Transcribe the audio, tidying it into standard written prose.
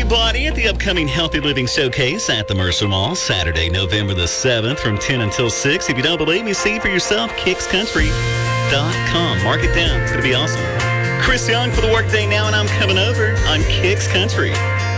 everybody at the upcoming Healthy Living Showcase at the Mercer Mall, Saturday, November the 7th from 10 until 6. If you don't believe me, see for yourself, kickscountry.com. Mark it down. It's going to be awesome. Chris Young for the Workday Now, and I'm coming over on Kicks Country.